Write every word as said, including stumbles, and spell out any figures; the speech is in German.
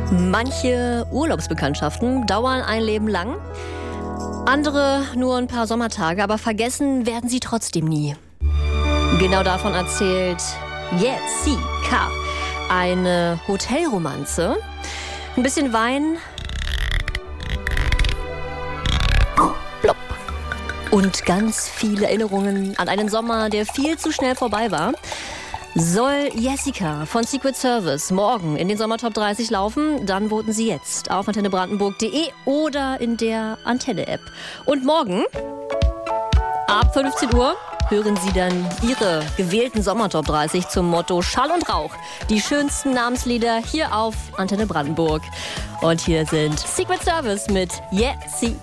Manche Urlaubsbekanntschaften dauern ein Leben lang, andere nur ein paar Sommertage, aber vergessen werden sie trotzdem nie. Genau davon erzählt Jessica, eine Hotelromanze. Ein bisschen Wein, plopp, und ganz viele Erinnerungen an einen Sommer, der viel zu schnell vorbei war. Soll Jessica von Secret Service morgen in den Sommertop dreißig laufen, dann voten Sie jetzt auf antenne brandenburg punkt de oder in der Antenne-App. Und morgen ab fünfzehn Uhr hören Sie dann Ihre gewählten Sommertop dreißig zum Motto Schall und Rauch. Die schönsten Namenslieder hier auf Antenne Brandenburg. Und hier sind Secret Service mit Jessica.